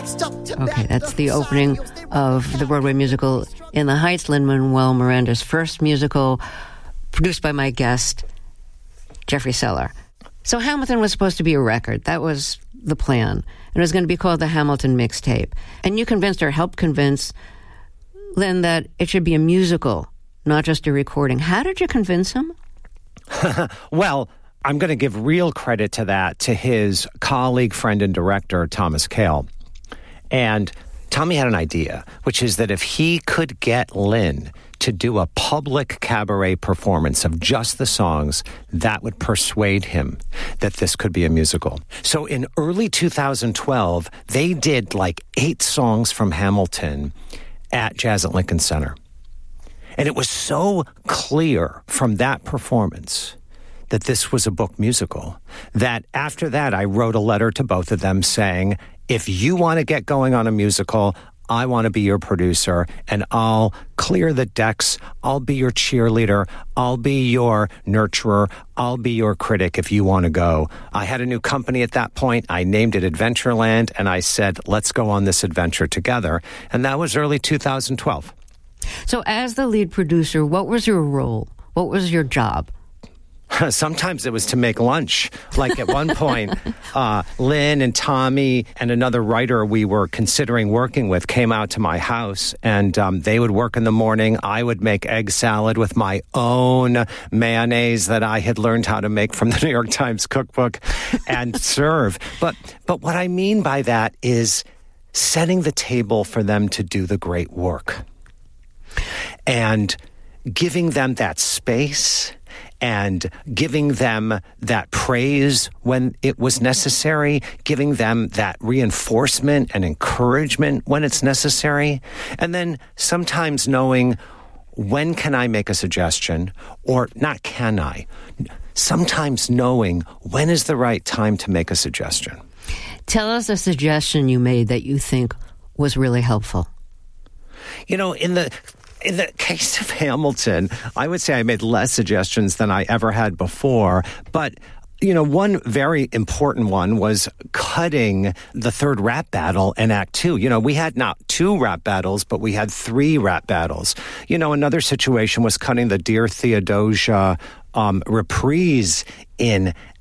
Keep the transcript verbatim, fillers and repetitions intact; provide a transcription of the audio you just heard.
Okay, that's the opening of the Broadway musical In the Heights, Lin-Manuel Miranda's first musical, produced by my guest, Jeffrey Seller. So Hamilton was supposed to be a record. That was the plan. And it was going to be called the Hamilton Mixtape. And you convinced or helped convince Lin that it should be a musical, not just a recording. How did you convince him? Well, I'm going to give real credit to that to his colleague, friend, and director, Thomas Kail. And Tommy had an idea, which is that if he could get Lin to do a public cabaret performance of just the songs, that would persuade him that this could be a musical. So in early two thousand twelve, they did like eight songs from Hamilton at Jazz at Lincoln Center. And it was so clear from that performance that this was a book musical, that after that, I wrote a letter to both of them saying, if you want to get going on a musical, I want to be your producer, and I'll clear the decks. I'll be your cheerleader. I'll be your nurturer. I'll be your critic if you want to go. I had a new company at that point. I named it Adventureland, and I said, let's go on this adventure together. And that was early two thousand twelve. So as the lead producer, what was your role? What was your job? Sometimes it was to make lunch. Like at one point, uh, Lin and Tommy and another writer we were considering working with came out to my house, and um, they would work in the morning. I would make egg salad with my own mayonnaise that I had learned how to make from the New York Times cookbook and serve. But, but what I mean by that is setting the table for them to do the great work and giving them that space and giving them that praise when it was necessary, giving them that reinforcement and encouragement when it's necessary, and then sometimes knowing when can I make a suggestion, or not can I, sometimes knowing when is the right time to make a suggestion. Tell us a suggestion you made that you think was really helpful. You know, in the... In the case of Hamilton, I would say I made less suggestions than I ever had before. But, you know, one very important one was cutting the third rap battle in Act Two. You know, we had not two rap battles, but we had three rap battles. You know, another situation was cutting the Dear Theodosia um, reprise in